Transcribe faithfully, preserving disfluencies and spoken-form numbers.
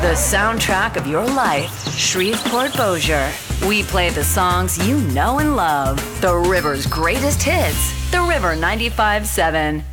The soundtrack of your life, Shreveport Bossier. We play the songs you know and love. The River's greatest hits. The River ninety-five seven.